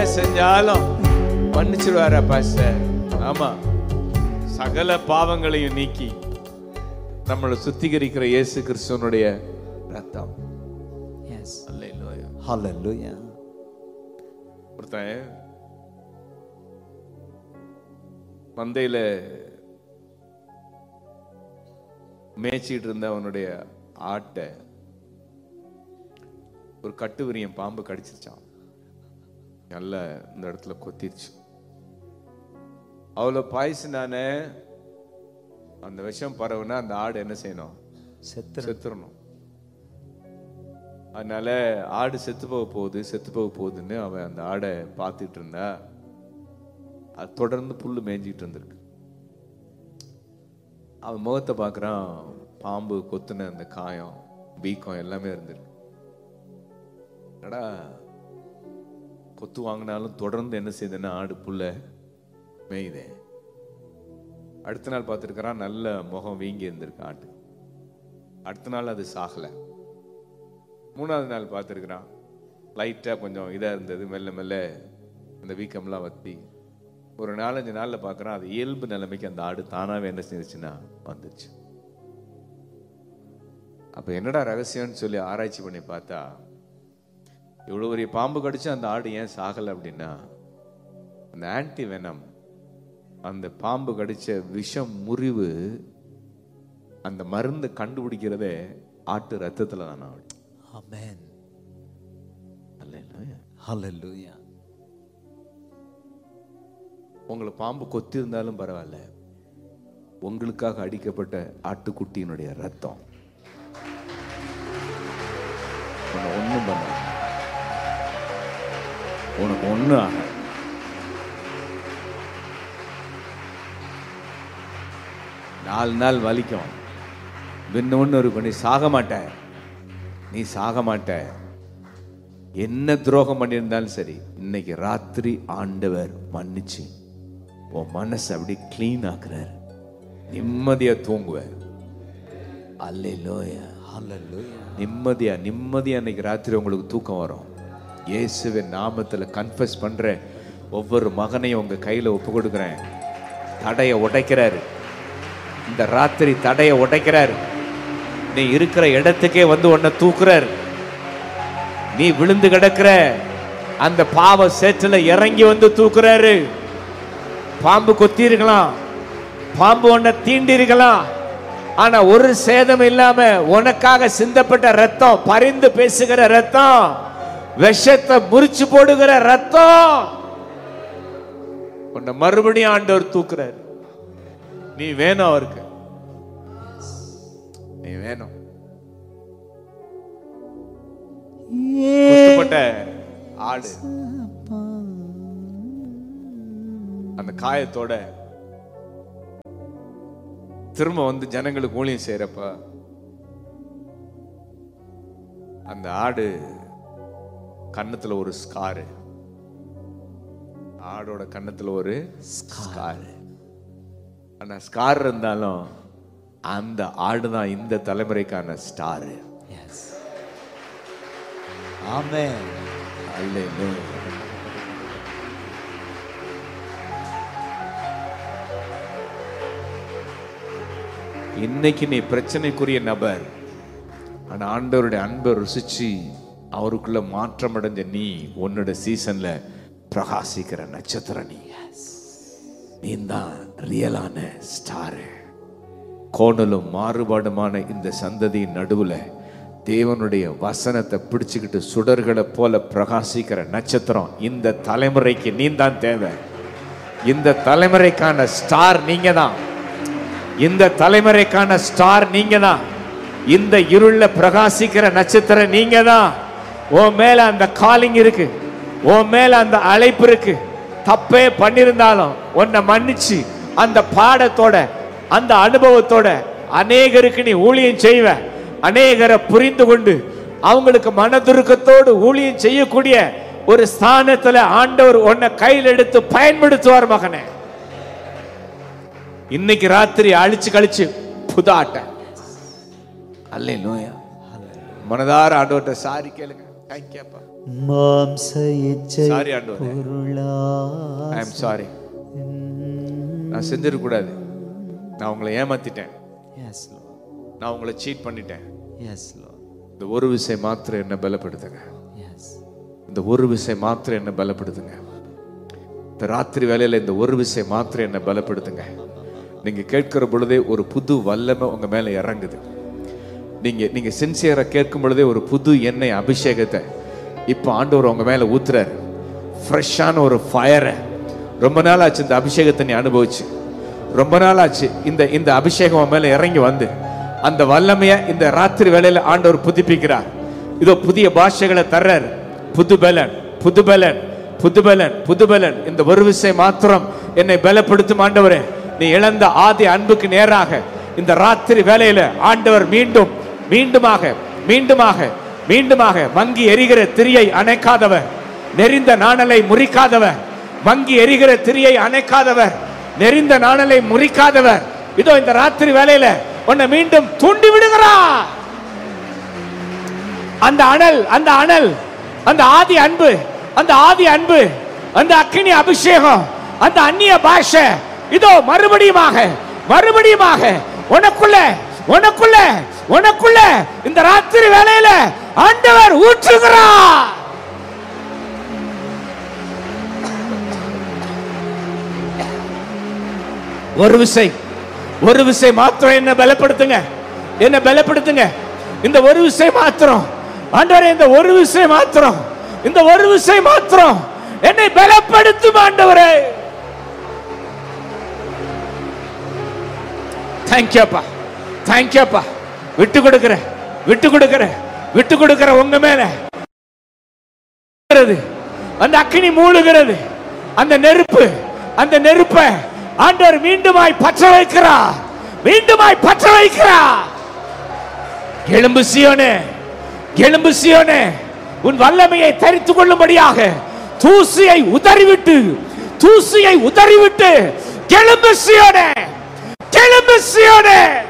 செஞ்சாலும் மன்னிச்சிருவாரா பாஸ்டர்? ஆமா, சகல பாவங்களையும் நீக்கி நம்மளை சுத்திகரிக்கிற இயேசு கிறிஸ்துவனுடைய ரத்தம். ஹல்லேலூயா. ஒருத்தன் மந்தையில மேய்ச்சிட்டு இருந்த அவனுடைய ஆட்டை ஒரு கட்டுவிரியம் பாம்பு கடிச்சிருச்சான். நல்லா இந்த இடத்துல கொத்திருச்சு. அவ்வளோ பாய்ச்சினானே அந்த விஷம் பரவுனா அந்த ஆடு என்ன செய்யணும்? செத்துறணும். அதனால ஆடு செத்து போக போகுதுன்னு அவன் அந்த ஆடை பார்த்துட்டு இருந்தா, அது தொடர்ந்து புல்லு மேய்ஞ்சிட்டு இருந்திருக்கு. அவன் முகத்தை பார்க்குறான், பாம்பு கொத்துன அந்த காயம், வீக்கம் எல்லாமே இருந்திருக்கு. கொத்து வாங்கினாலும் தொடர்ந்து என்ன செய்யுதுன்னா ஆடு புல்ல மேயுதே. அடுத்த நாள் பார்த்துருக்கிறான், நல்ல முகம் வீங்கி இருந்திருக்கு ஆட்டு. அடுத்த நாள் அது சாகலை. மூணாவது நாள் பார்த்துருக்குறான், லைட்டாக கொஞ்சம் இதாக இருந்தது, மெல்ல மெல்ல அந்த வீக்கம்லாம் வத்தி. ஒரு 4-5 நாளில் பார்க்குறான், அது இயல்பு நிலைமைக்கு அந்த ஆடு தானாகவே என்ன செஞ்சிச்சுன்னா வந்துச்சு. அப்போ என்னடா ரகசியம்னு சொல்லி ஆராய்ச்சி பண்ணி பார்த்தா, இவ்வளோ பெரிய பாம்பு கடிச்சு அந்த ஆடு ஏன் சாகலை அப்படின்னா, அந்த ஆன்டி வெனம், அந்த பாம்பு கடிச்ச விஷம் முறிவு, அந்த மருந்து கண்டுபிடிக்கிறதே ஆட்டு ரத்தத்துல தான். ஆமென். ஹல்லேலூயா. உங்களை பாம்பு கொத்தி இருந்தாலும் பரவாயில்ல, உங்களுக்காக அடிக்கப்பட்ட ஆட்டுக்குட்டியினுடைய ரத்தம் ஒண்ணும் பண்ண, உனக்கு ஒண்ணு ஆக. 4 நாள் வலிக்கும், இன்னொன்னு இருக்கும், நீ சாக மாட்ட, நீ சாக மாட்ட. என்ன துரோகம் பண்ணியிருந்தாலும் சரி, இன்னைக்கு ராத்திரி ஆண்டவர் மன்னிச்சு உன் மனசை அப்படி கிளீன் ஆக்குறார், நிம்மதியா தூங்குவார். அல்லேலூயா, ஹல்லேலூயா. நிம்மதியா இன்னைக்கு ராத்திரி உங்களுக்கு தூக்கம் வரும். இயேசுவின் நாமத்துல கன்ஃபஸ் பண்றேன், ஒவ்வொரு மகனையும் உங்க கையில ஒப்பு கொடுக்கிறேன். தடையை உடைக்கிறாரு இந்த ராத்திரி, தடையை உடைக்கிறாரு. நீ இருக்கிற இடத்துக்கே வந்து உன்னை தூக்குறாரு. நீ விழுந்து கிடக்கிற அந்த பாவ சேற்றுல இறங்கி வந்து தூக்குறாரு. பாம்பு கொத்தி இருக்கலாம், பாம்பு உன்னை தீண்டி இருக்கலாம், ஆனா ஒரு சேதம் இல்லாம உனக்காக சிந்தப்பட்ட ரத்தம், பரிந்து பேசுகிற ரத்தம், விஷத்தை முறிச்சு போடுகிற ரத்தம், உன்னை மறுபடியும் ஆண்டவர் தூக்குறாரு. நீ வேணும் அவருக்கு, நீ வேணும். குத்தப்பட்ட ஆடு அந்த காயத்தோட திரும்ப வந்து ஜனங்களுக்கு ஊழியம் செய்யறப்ப, அந்த ஆடு கன்னத்துல ஒரு ஸ்காரு, ஆடோட கன்னத்துல ஒரு ஸ்காரு. ஆனா ஸ்கார் இருந்தாலும் அந்த ஆடுதான் இந்த தலைமுறைக்கான ஸ்டார். ஆமென். அல்லேலூயா. இன்னைக்கு நீ பிரச்சனைக்குரிய நபர், ஆனா ஆண்டவருடைய அன்பை ருசிச்சு அவருக்குள்ள மாற்றம் அடைஞ்ச நீ, உன்னோட சீசன்ல பிரகாசிக்கிற நட்சத்திரம். நீ தான் ரியலான ஸ்டார். கோணலும் மாறுபாடுமான இந்த சந்ததியின் நடுவுல தேவனுடைய வசனத்தை பிடிச்சுக்கிட்டு சுடர்களை போல பிரகாசிக்கிற நட்சத்திரம் இந்த தலைமுறைக்கு நீ தான் தேவை. இந்த தலைமுறைக்கான ஸ்டார் நீங்க தான். இந்த தலைமுறைக்கான ஸ்டார் நீங்க தான். இந்த இருள பிரகாசிக்கிற நட்சத்திரம் நீங்க தான். உன் மேல அந்த காலிங் இருக்கு, உன் மேல அந்த அழைப்பு இருக்கு. தப்பே பண்ணிருந்தாலும் உன்னை மன்னிச்சு அந்த பாடத்தோட அந்த அனுபவத்தோட அநேகருக்கு நீ ஊழியம் செய்வ. அநேகரை புரிந்து கொண்டு அவங்களுக்கு மனதுருக்கத்தோடு ஊழியம் செய்யக்கூடிய ஒரு ஸ்தானத்துல ஆண்டவர் உன்னை கையில் எடுத்து பயன்படுத்துவார் மகனே. இன்னைக்கு ராத்திரி அழிச்சு கழிச்சு புது ஆட்ட. அல்லேலூயா. மனதார ஆண்டவர்ட்ட சாரி கேளுங்க. தேங்க்யூப்பா. மாம்ச இச்சை சாரி ஆண்டவரே, ஐ அம் சாரி. நான் செஞ்சிருக்க கூடாது. நான் உங்களை ஏமாத்திட்டேன். எஸ் லார்ட், நான் உங்களை சீட் பண்ணிட்டேன். எஸ் லார்ட், இந்த ஒரு விஷயம் மாத்திரம் என்ன பலப்படுத்துங்க. எஸ், இந்த ஒரு விஷயம் மாத்திரம் என்ன பலப்படுத்துங்க. இந்த ராத்திரி வேலையில இந்த ஒரு விஷயம் மாத்திரம் என்ன பலப்படுத்துங்க. நீங்க கேட்கிற பொழுதே ஒரு புது வல்லமை உங்க மேல இறங்குது. நீங்க சின்சியரா கேட்கும் பொழுதே ஒரு புது எண்ணெய் அபிஷேகத்தை இப்ப ஆண்டவர் உங்க மேல ஊத்துறாரு. ஃப்ரெஷ்ஷான ஒரு ஃபயரை. ரொம்ப நாள் ஆச்சு இந்த அபிஷேகத்தை நீ அனுபவிச்சு. ரொம்ப நாள் ஆச்சு இந்த அபிஷேகம் உன் மேல இறங்கி வந்து அந்த வல்லமைய இந்த ராத்திரி வேளையில ஆண்டவர் புதுப்பிக்கிறார். இதோ புதிய பாஷைகளை தர்றார். புது பலன், புது பலன், புது பலன், புது பலன். இந்த ஒரு விஷயம் மாத்திரம் என்னை பலப்படுத்தும் ஆண்டவரே. நீ இழந்த ஆதி அன்புக்கு நேராக இந்த ராத்திரி வேளையில ஆண்டவர் மீண்டும் மீண்டுமாக மீண்டுமாக மீண்டுமாக மங்கி எரிகிற திரியை அணைக்காதவர், நெறிந்த நாணலை முறிக்காதவர், மங்கி எரிகிற திரியை அணைக்காதவர், நெறிந்த நாணலை முறிக்காதவர். இதோ இந்த ராத்திரி வேளையில உன்னை மீண்டும் தூண்டி விடுகிறார். அந்த அனல், அந்த அனல், அந்த ஆதி அன்பு, அந்த ஆதி அன்பு, அந்த அக்கினி அபிஷேகம், அந்த அந்நிய பாஷை இதோ மறுபடியுமாக மறுபடியுமாக உனக்குள்ள உனக்குள்ள உனக்குள்ள இந்த ராத்திரி வேளையில ஆண்டவர் ஊற்றுகிறார். ஒரு விஷயம் மாத்திரம் என்ன பலப்படுத்துங்க, என்ன பலப்படுத்துங்க. இந்த ஒரு விஷயம் மாத்திரம் ஆண்டவரே, இந்த ஒரு விஷயம் மாத்திரம், இந்த ஒரு விஷயம் மாத்திரம் என்னை பலப்படுத்தும் ஆண்டவரே. தேங்க்யூப்பா, தேங்க்யூப்பா. விட்டு கொடுக்கிற விட்டு கொடுக்கிற விட்டு கொடுக்கிற உங்க மேல அந்த அக்கினி மூழுகிறது. அந்த நெருப்பு, அந்த நெருப்பை ஆண்டவர் மீண்டுமாய் பற்ற வைக்கிறார், மீண்டுமாய் பற்ற வைக்கிறார். எழும்பு சீயோனே, எழும்பு சீயோனே, உன் வல்லமையை தரித்துக் கொள்ளும்படியாக தூசியை உதறிவிட்டு, தூசியை உதறிவிட்டு எழும்பு சீயோனே, எழும்பு சீயோனே.